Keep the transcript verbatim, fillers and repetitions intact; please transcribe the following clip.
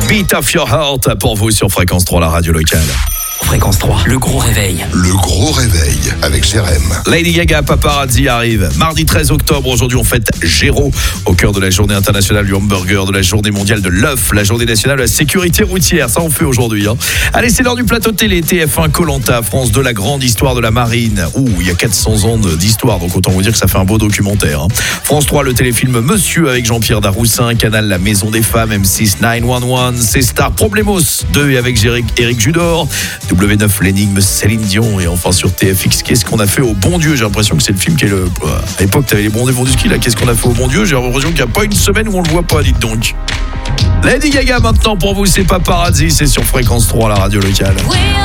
Beat of Your Heart pour vous sur Fréquence trois, la radio locale. Fréquence trois, le gros réveil. Le gros réveil avec Jérém. Lady Gaga, Paparazzi arrive. Mardi treize octobre, aujourd'hui on fête Géraud, au cœur de la journée internationale du hamburger, de la journée mondiale de l'œuf, la journée nationale de la sécurité routière. Ça on fait aujourd'hui. Hein. Allez, c'est l'heure du plateau télé. T F un, Koh-Lanta, France deux, la grande histoire de la marine. Ouh, il y a quatre cents ans d'histoire, donc autant vous dire que ça fait un beau documentaire. Hein. France trois, le téléfilm Monsieur avec Jean-Pierre Daroussin. Canal, la maison des femmes. M six, neuf un un. C-Star, Problemos deux et avec Éric Judor. W neuf, l'énigme Céline Dion. Et enfin sur T F X, qu'est-ce qu'on a fait au bon Dieu? J'ai l'impression que c'est le film qui est le... À l'époque, t'avais les bons démons du ski, là. Qu'est-ce qu'on a fait au bon Dieu? J'ai l'impression qu'il n'y a pas une semaine où on le voit pas, dites donc. Lady Gaga maintenant pour vous, c'est Paparazzi, c'est sur Fréquence trois, la radio locale.